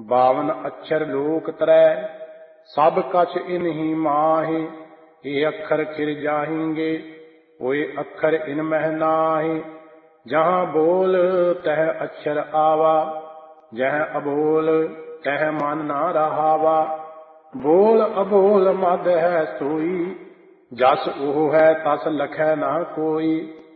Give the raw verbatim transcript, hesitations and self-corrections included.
बावन अक्षर लोक त्रै, सब कछ इन्हीं माहे। ये अक्षर खिर जाहिंगे, ओए अक्षर इन मह नाहि। जहाँ बोल तह अक्षर आवा, जह अबोल तह मन ना रहावा। बोल अबोल मद है सोई, जस ओह है तस लखै ना कोई।